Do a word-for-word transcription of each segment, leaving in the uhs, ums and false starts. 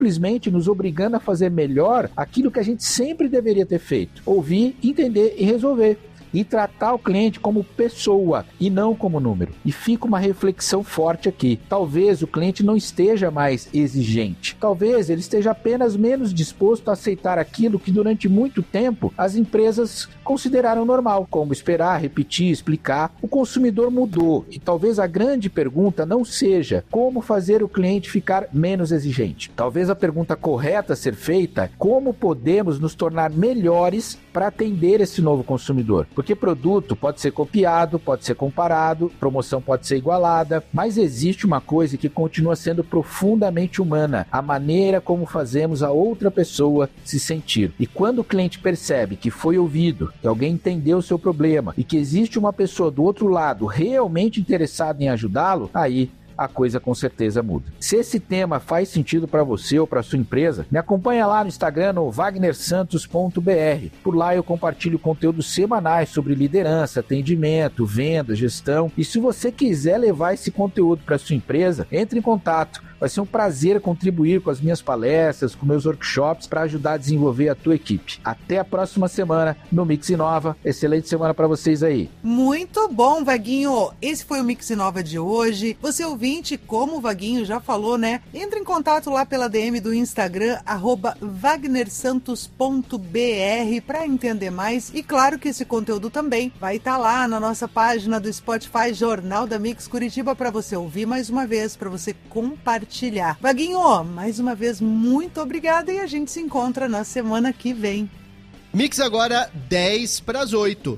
simplesmente nos obrigando a fazer melhor aquilo que a gente sempre deveria ter feito. Ouvir, entender e resolver. E tratar o cliente como pessoa e não como número. E fica uma reflexão forte aqui. Talvez o cliente não esteja mais exigente. Talvez ele esteja apenas menos disposto a aceitar aquilo que durante muito tempo as empresas consideraram normal, como esperar, repetir, explicar. O consumidor mudou e talvez a grande pergunta não seja como fazer o cliente ficar menos exigente. Talvez a pergunta correta a ser feita é como podemos nos tornar melhores para atender esse novo consumidor. Porque produto pode ser copiado, pode ser comparado, promoção pode ser igualada, mas existe uma coisa que continua sendo profundamente humana, a maneira como fazemos a outra pessoa se sentir. E quando o cliente percebe que foi ouvido, que alguém entendeu o seu problema e que existe uma pessoa do outro lado realmente interessada em ajudá-lo, aí a coisa com certeza muda. Se esse tema faz sentido para você ou para sua empresa, me acompanha lá no Instagram, no wagner santos ponto b r. Por lá eu compartilho conteúdos semanais sobre liderança, atendimento, venda, gestão. E se você quiser levar esse conteúdo para sua empresa, entre em contato. Vai ser um prazer contribuir com as minhas palestras, com meus workshops para ajudar a desenvolver a tua equipe. Até a próxima semana no Mix Inova. Excelente semana para vocês aí. Muito bom, Vaguinho. Esse foi o Mix Inova de hoje. Você ouvinte, como o Vaguinho já falou, né? Entre em contato lá pela D M do Instagram, arroba wagner santos ponto b r para entender mais. E claro que esse conteúdo também vai estar lá na nossa página do Spotify Jornal da Mix Curitiba para você ouvir mais uma vez, para você compartilhar. Vaguinho, mais uma vez, muito obrigada e a gente se encontra na semana que vem. Mix agora, dez para as oito.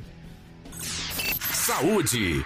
Saúde.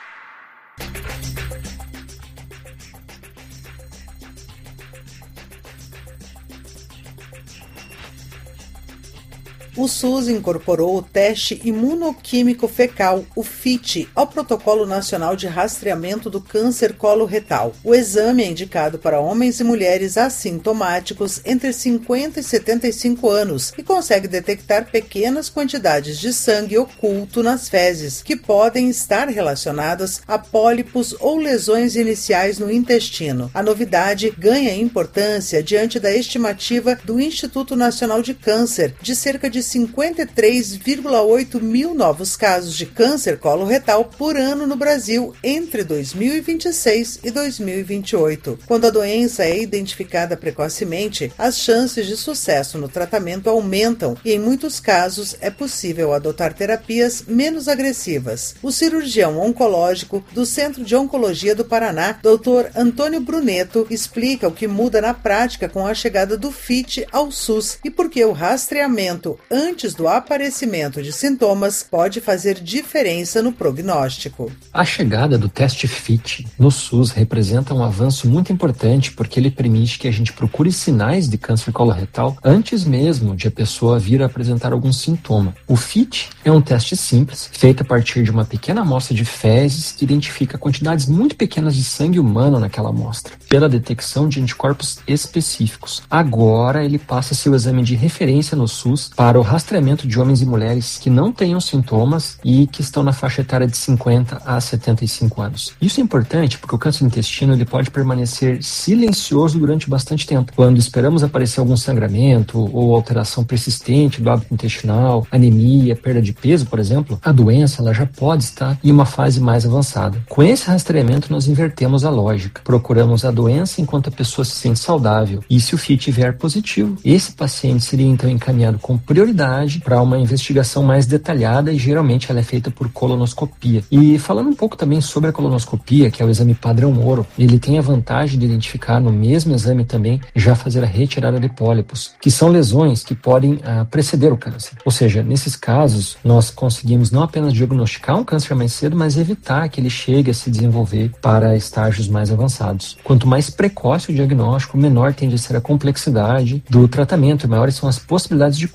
O SUS incorporou o teste imunoquímico fecal, o F I T, ao Protocolo Nacional de Rastreamento do Câncer Coloretal. O exame é indicado para homens e mulheres assintomáticos entre cinquenta e setenta e cinco anos e consegue detectar pequenas quantidades de sangue oculto nas fezes, que podem estar relacionadas a pólipos ou lesões iniciais no intestino. A novidade ganha importância diante da estimativa do Instituto Nacional de Câncer de cerca de cinquenta e três vírgula oito mil novos casos de câncer coloretal por ano no Brasil entre dois mil e vinte e seis e dois mil e vinte e oito. Quando a doença é identificada precocemente, as chances de sucesso no tratamento aumentam e, em muitos casos, é possível adotar terapias menos agressivas. O cirurgião oncológico do Centro de Oncologia do Paraná, doutor Antônio Bruneto, explica o que muda na prática com a chegada do F I T ao SUS e por que o rastreamento antes do aparecimento de sintomas pode fazer diferença no prognóstico. A chegada do teste F I T no SUS representa um avanço muito importante porque ele permite que a gente procure sinais de câncer coloretal antes mesmo de a pessoa vir a apresentar algum sintoma. O F I T é um teste simples, feito a partir de uma pequena amostra de fezes que identifica quantidades muito pequenas de sangue humano naquela amostra, pela detecção de anticorpos específicos. Agora ele passa a ser o exame de referência no SUS para o rastreamento de homens e mulheres que não tenham sintomas e que estão na faixa etária de cinquenta a setenta e cinco anos. Isso é importante porque o câncer do intestino ele pode permanecer silencioso durante bastante tempo. Quando esperamos aparecer algum sangramento ou alteração persistente do hábito intestinal, anemia, perda de peso, por exemplo, a doença ela já pode estar em uma fase mais avançada. Com esse rastreamento nós invertemos a lógica. Procuramos a doença enquanto a pessoa se sente saudável. E se o F I T vier positivo, esse paciente seria então encaminhado com prioridade para uma investigação mais detalhada e geralmente ela é feita por colonoscopia. E falando um pouco também sobre a colonoscopia, que é o exame padrão ouro, ele tem a vantagem de identificar no mesmo exame também já fazer a retirada de pólipos, que são lesões que podem ah, preceder o câncer. Ou seja, nesses casos nós conseguimos não apenas diagnosticar um câncer mais cedo, mas evitar que ele chegue a se desenvolver para estágios mais avançados. Quanto mais precoce o diagnóstico, menor tende a ser a complexidade do tratamento e maiores são as possibilidades de cura. Por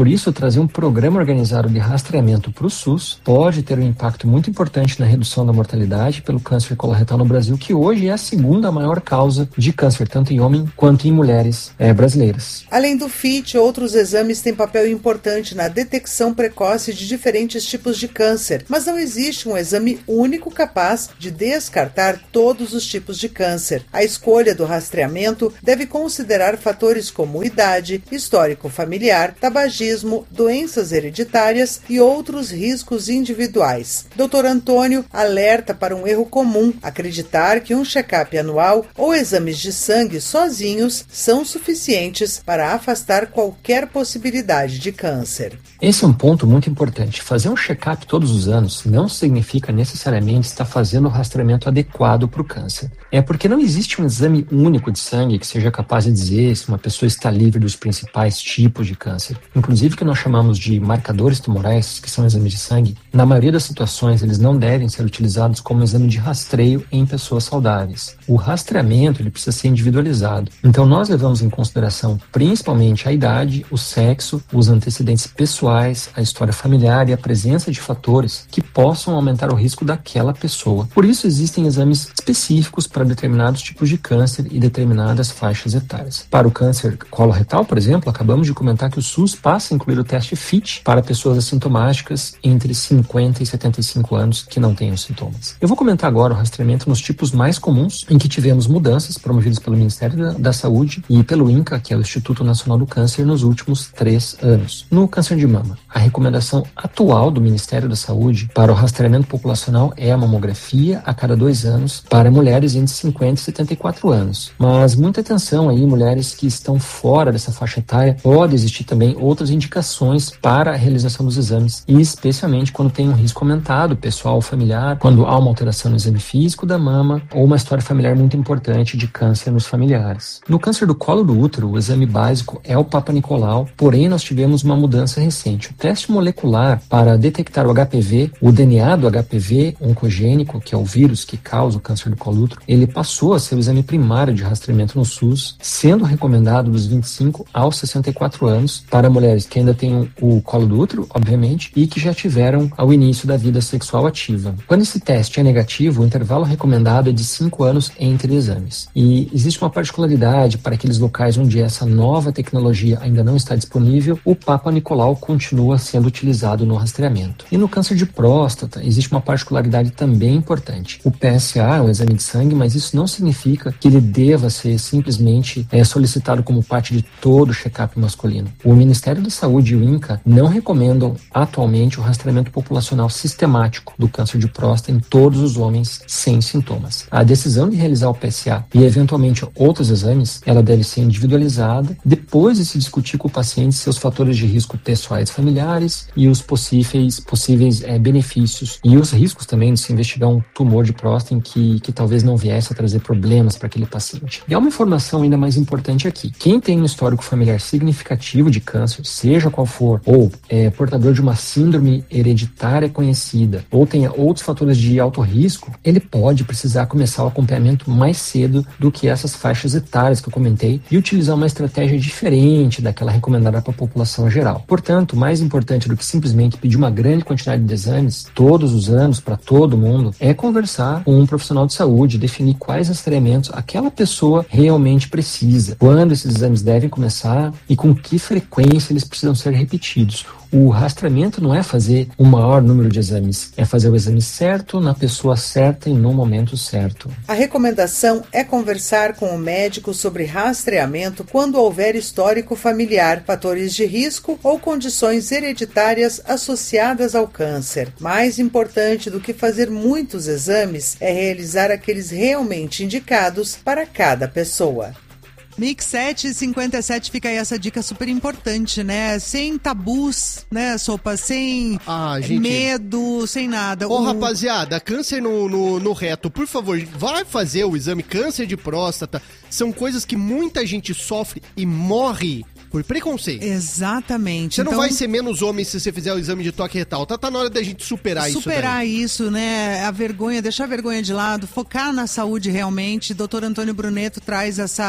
Por isso, trazer um programa organizado de rastreamento para o SUS pode ter um impacto muito importante na redução da mortalidade pelo câncer coloretal no Brasil, que hoje é a segunda maior causa de câncer, tanto em homem quanto em mulheres é, brasileiras. Além do F I T, outros exames têm papel importante na detecção precoce de diferentes tipos de câncer, mas não existe um exame único capaz de descartar todos os tipos de câncer. A escolha do rastreamento deve considerar fatores como idade, histórico familiar, tabagismo, doenças hereditárias e outros riscos individuais. doutor Antônio alerta para um erro comum: acreditar que um check-up anual ou exames de sangue sozinhos são suficientes para afastar qualquer possibilidade de câncer. Esse é um ponto muito importante. Fazer um check-up todos os anos não significa necessariamente estar fazendo o rastreamento adequado para o câncer. É porque não existe um exame único de sangue que seja capaz de dizer se uma pessoa está livre dos principais tipos de câncer. Inclusive, o que nós chamamos de marcadores tumorais, que são exames de sangue, na maioria das situações eles não devem ser utilizados como exame de rastreio em pessoas saudáveis. O rastreamento ele precisa ser individualizado. Então nós levamos em consideração principalmente a idade, o sexo, os antecedentes pessoais, a história familiar e a presença de fatores que possam aumentar o risco daquela pessoa. Por isso existem exames específicos para determinados tipos de câncer e determinadas faixas etárias. Para o câncer coloretal, por exemplo, acabamos de comentar que o SUS passa a incluir o teste F I T para pessoas assintomáticas entre cinquenta e setenta e cinco anos que não tenham sintomas. Eu vou comentar agora o rastreamento nos tipos mais comuns em que tivemos mudanças promovidas pelo Ministério da, da Saúde e pelo INCA, que é o Instituto Nacional do Câncer, nos últimos três anos. No câncer de mama, a recomendação atual do Ministério da Saúde para o rastreamento populacional é a mamografia a cada dois anos para mulheres entre cinquenta e setenta e quatro anos. Mas muita atenção aí, mulheres que estão fora dessa faixa etária, pode existir também outras indicações para a realização dos exames, e especialmente quando tem um risco aumentado, pessoal, familiar, quando há uma alteração no exame físico da mama ou uma história familiar muito importante de câncer nos familiares. No câncer do colo do útero, o exame básico é o Papa Nicolau, porém nós tivemos uma mudança recente. O teste molecular para detectar o H P V, o D N A do H P V oncogênico, que é o vírus que causa o câncer do colo do útero, ele passou a ser o exame primário de rastreamento no SUS, sendo recomendado dos vinte e cinco aos sessenta e quatro anos para mulheres que ainda têm o colo do útero, obviamente, e que já tiveram ao início da vida sexual ativa. Quando esse teste é negativo, o intervalo recomendado é de cinco anos entre exames. E existe uma particularidade para aqueles locais onde essa nova tecnologia ainda não está disponível, o Papa Nicolau continua sendo utilizado no rastreamento. E no câncer de próstata, existe uma particularidade também importante. O P S A é um exame de sangue, mas isso não significa que ele deva ser simplesmente é, solicitado como parte de todo o check-up masculino. O Ministério da Saúde e o INCA não recomendam atualmente o rastreamento populacional sistemático do câncer de próstata em todos os homens sem sintomas. A decisão de realizar o P S A e eventualmente outros exames, ela deve ser individualizada depois de se discutir com o paciente seus fatores de risco pessoais familiares e os possíveis, possíveis é, benefícios e os riscos também de se investigar um tumor de próstata em que, que talvez não viesse a trazer problemas para aquele paciente. E há uma informação ainda mais importante aqui. Quem tem um histórico familiar significativo de câncer, seja qual for, ou é portador de uma síndrome hereditária conhecida, ou tenha outros fatores de alto risco, ele pode precisar começar o acompanhamento mais cedo do que essas faixas etárias que eu comentei e utilizar uma estratégia diferente daquela recomendada para a população geral. Portanto, mais importante do que simplesmente pedir uma grande quantidade de exames todos os anos para todo mundo é conversar com um profissional de saúde, definir quais rastreamentos aquela pessoa realmente precisa, quando esses exames devem começar e com que frequência eles precisam ser repetidos. O rastreamento não é fazer o maior número de exames, é fazer o exame certo, na pessoa certa e no momento certo. A recomendação é conversar com o médico sobre rastreamento quando houver histórico familiar, fatores de risco ou condições hereditárias associadas ao câncer. Mais importante do que fazer muitos exames é realizar aqueles realmente indicados para cada pessoa. Mix sete cinquenta e sete, fica aí essa dica super importante, né? Sem tabus, né, Sopa? Sem ah, gente... medo, sem nada. Ô, o... rapaziada, câncer no, no, no reto, por favor, vai fazer o exame. Câncer de próstata são coisas que muita gente sofre e morre por preconceito. Exatamente. Você não então, vai ser menos homem se você fizer o exame de toque retal. Tá, tá na hora da gente superar, isso Superar isso, né? A vergonha, deixar a vergonha de lado, focar na saúde realmente. doutor Antônio Bruneto traz essa,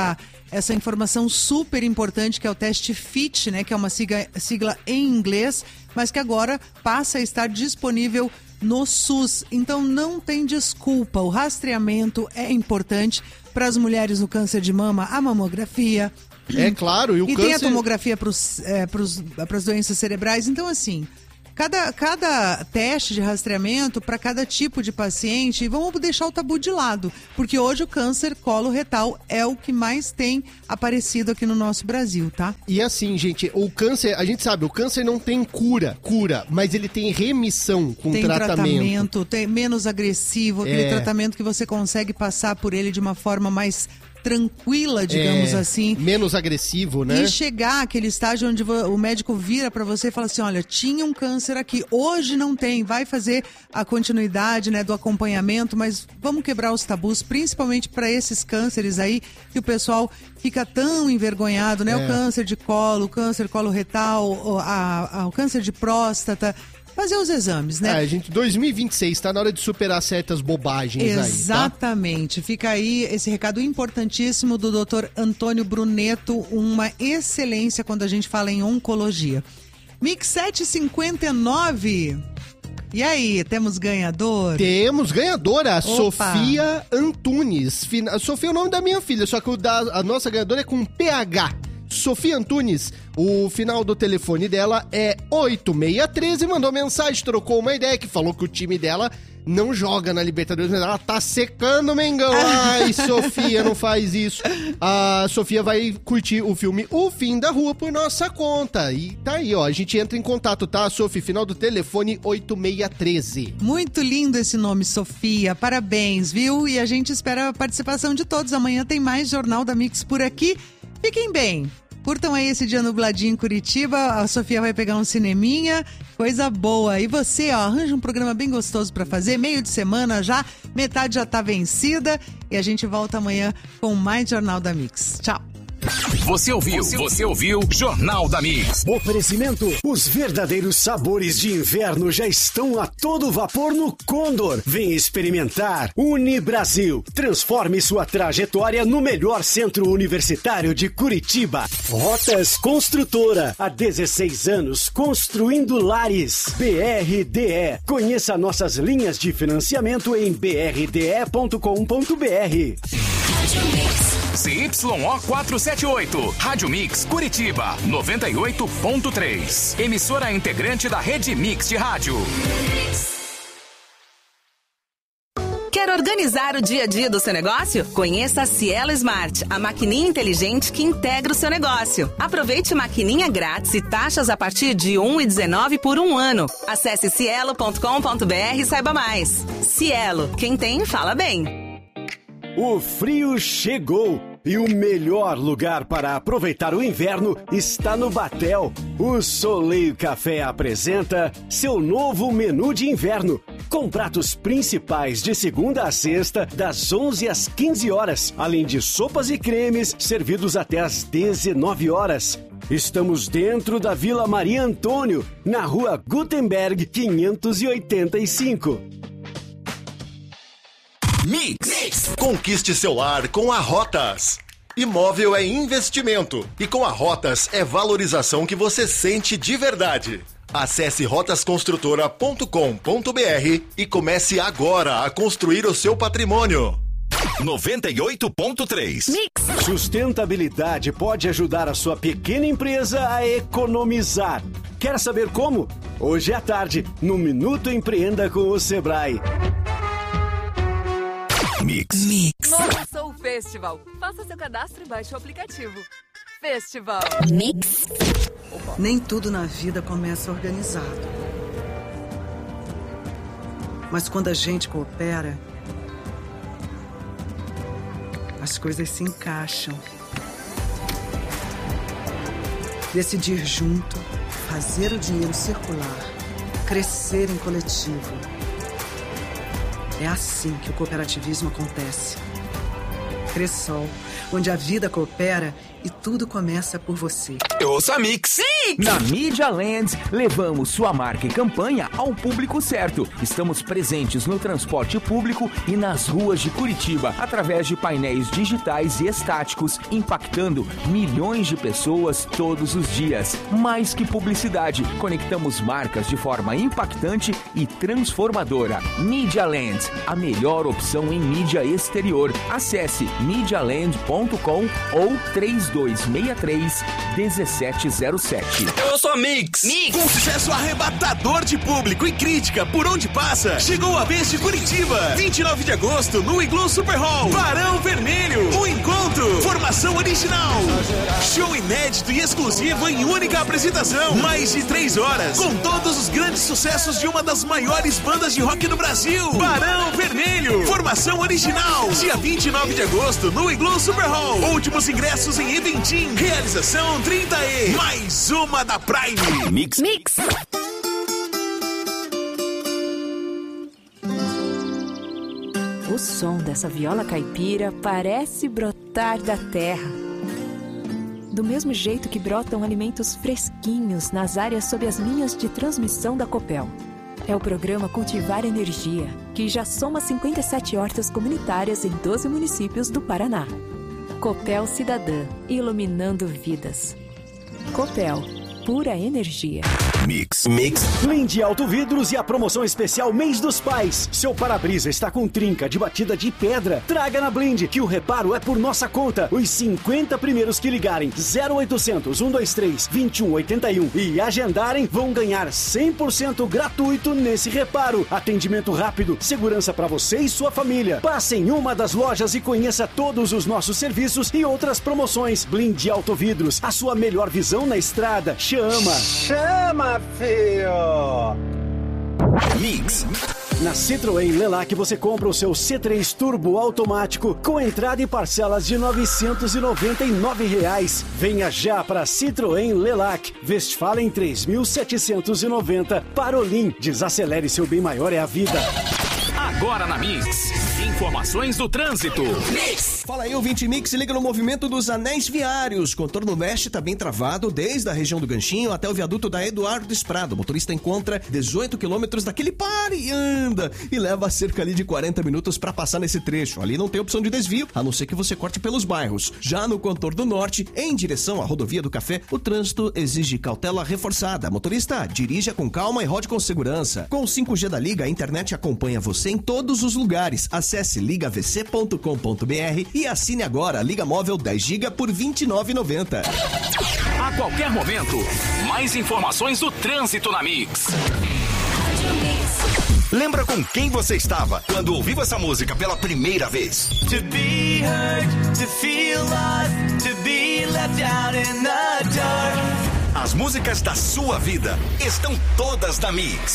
essa informação super importante que é o teste FIT, né, que é uma sigla, sigla em inglês, mas que agora passa a estar disponível no SUS. Então não tem desculpa, o rastreamento é importante para as mulheres no câncer de mama, a mamografia. É claro, e o e câncer... tem a tomografia para é, as doenças cerebrais. Então, assim, cada, cada teste de rastreamento para cada tipo de paciente, e vamos deixar o tabu de lado, porque hoje o câncer coloretal é o que mais tem aparecido aqui no nosso Brasil, tá? E assim, gente, o câncer, a gente sabe, o câncer não tem cura, cura, mas ele tem remissão com tem tratamento. tratamento, tem menos agressivo, aquele É. tratamento que você consegue passar por ele de uma forma mais tranquila, digamos É, assim. menos agressivo, né? E chegar àquele estágio onde vo- o médico vira pra você e fala assim, olha, tinha um câncer aqui, hoje não tem, vai fazer a continuidade, né, do acompanhamento, mas vamos quebrar os tabus, principalmente para esses cânceres aí, que o pessoal fica tão envergonhado, né? É. O câncer de colo, o câncer coloretal, o, a, a, o câncer de próstata. Fazer os exames, né? É, gente, dois mil e vinte e seis, tá na hora de superar certas bobagens aí, tá? Exatamente. Fica aí esse recado importantíssimo do doutor Antônio Bruneto, uma excelência quando a gente fala em oncologia. Mix sete e cinquenta e nove. E aí, temos ganhador? Temos ganhadora, a Opa. Sofia Antunes. Fina- Sofia é o nome da minha filha, só que o da, a nossa ganhadora é com P H. Sofia Antunes, o final do telefone dela é oito seis um três e mandou mensagem, trocou uma ideia, que falou que o time dela não joga na Libertadores, mas ela tá secando o Mengão. Ai, Sofia, não faz isso. A Sofia vai curtir o filme O Fim da Rua por nossa conta. E tá aí, ó, a gente entra em contato, tá, Sofia? Final do telefone oito seis um três. Muito lindo esse nome, Sofia. Parabéns, viu? E a gente espera a participação de todos. Amanhã tem mais Jornal da Mix por aqui. Fiquem bem. Curtam aí esse dia nubladinho em Curitiba. A Sofia vai pegar um cineminha. Coisa boa. E você, ó, arranja um programa bem gostoso pra fazer. Meio de semana já. Metade já tá vencida. E a gente volta amanhã com mais Jornal da Mix. Tchau. Você ouviu, você ouviu Jornal da Mix. Oferecimento: os verdadeiros sabores de inverno já estão a todo vapor no Condor. Vem experimentar. Unibrasil. Transforme sua trajetória no melhor centro universitário de Curitiba. Rotas Construtora. Há dezesseis anos construindo lares. B R D E. Conheça nossas linhas de financiamento em b r d e ponto com ponto b r. C Y O quatrocentos e setenta e oito, Rádio Mix Curitiba, noventa e oito ponto três. Emissora integrante da Rede Mix de Rádio. Quer organizar o dia a dia do seu negócio? Conheça a Cielo Smart, a maquininha inteligente que integra o seu negócio. Aproveite maquininha grátis e taxas a partir de um real e dezenove centavos por um ano. Acesse cielo ponto com ponto b r e saiba mais. Cielo, quem tem, fala bem. O frio chegou e o melhor lugar para aproveitar o inverno está no Batel. O Soleil Café apresenta seu novo menu de inverno, com pratos principais de segunda a sexta, das onze às quinze horas, além de sopas e cremes servidos até às dezenove horas. Estamos dentro da Vila Maria Antônio, na rua Gutenberg quinhentos e oitenta e cinco. Mix. Mix. Conquiste seu lar com a Rotas. Imóvel é investimento e com a Rotas é valorização que você sente de verdade. Acesse rotas construtora ponto com ponto b r e comece agora a construir o seu patrimônio. noventa e oito ponto três. Mix. Sustentabilidade pode ajudar a sua pequena empresa a economizar. Quer saber como? Hoje à tarde, no Minuto Empreenda com o Sebrae. Mix. Mix. Novo Soul Festival. Faça seu cadastro e baixe o aplicativo. Festival. Mix. Nem tudo na vida começa organizado. Mas quando a gente coopera, as coisas se encaixam. Decidir junto, fazer o dinheiro circular, crescer em coletivo. É assim que o cooperativismo acontece. Cressol, onde a vida coopera e tudo começa por você. Eu ouço a Mix. Mix! Na Media Land, levamos sua marca e campanha ao público certo. Estamos presentes no transporte público e nas ruas de Curitiba, através de painéis digitais e estáticos, impactando milhões de pessoas todos os dias. Mais que publicidade, conectamos marcas de forma impactante e transformadora. Media Land, a melhor opção em mídia exterior. Acesse media land ponto com ou três dois seis três, um sete zero sete. Eu sou a Mix. Mix. Com sucesso arrebatador de público e crítica por onde passa, chegou a vez de Curitiba. vinte e nove de agosto, no Igloo Super Hall. Barão Vermelho. O encontro. Formação original. Show inédito e exclusivo em única apresentação. Mais de três horas. Com todos os grandes sucessos de uma das maiores bandas de rock do Brasil. Barão Vermelho. Formação original. Dia vinte e nove de agosto, no Igloo Super Hall. Últimos ingressos em Eventim. Realização trinta E. Mais uma da Prime. Mix. Mix. O som dessa viola caipira parece brotar da terra. Do mesmo jeito que brotam alimentos fresquinhos nas áreas sob as linhas de transmissão da Copel. É o programa Cultivar Energia, que já soma cinquenta e sete hortas comunitárias em doze municípios do Paraná. Copel Cidadã, iluminando vidas. Copel, pura energia. Mix. Mix. Blinde Auto Vidros e a promoção especial Mês dos Pais. Seu para-brisa está com trinca de batida de pedra? Traga na Blinde, que o reparo é por nossa conta. Os cinquenta primeiros que ligarem zero oitocentos, um dois três, vinte e um oitenta e um e agendarem vão ganhar cem por cento gratuito nesse reparo. Atendimento rápido, segurança para você e sua família. Passe em uma das lojas e conheça todos os nossos serviços e outras promoções. Blinde Auto Vidros, a sua melhor visão na estrada. Chama! Chama, filho! Mix. Na Citroën Lelac você compra o seu C três Turbo automático com entrada e parcelas de novecentos e noventa e nove reais. Venha já para Citroën Lelac, Westfalen três mil setecentos e noventa, Parolin. Desacelere, seu bem maior é a vida. Agora na Mix, informações do trânsito. Mix. Fala aí, ouvinte Mix, se liga no movimento dos anéis viários. Contorno leste tá bem travado, desde a região do Ganchinho até o viaduto da Eduardo Esprado. O motorista encontra dezoito quilômetros daquele pare e anda e leva cerca ali de quarenta minutos para passar nesse trecho. Ali não tem opção de desvio, a não ser que você corte pelos bairros. Já no contorno norte, em direção à rodovia do Café, o trânsito exige cautela reforçada. Motorista, dirija com calma e rode com segurança. Com o cinco G da Liga, a internet acompanha você em todos os lugares. Acesse liga v c ponto com ponto b r e assine agora a Liga Móvel dez gigas por vinte e nove reais e noventa centavos. A qualquer momento, mais informações do trânsito na Mix. Lembra com quem você estava quando ouviu essa música pela primeira vez? To be heard, to feel lost, to be left out in the dark. As músicas da sua vida estão todas na Mix.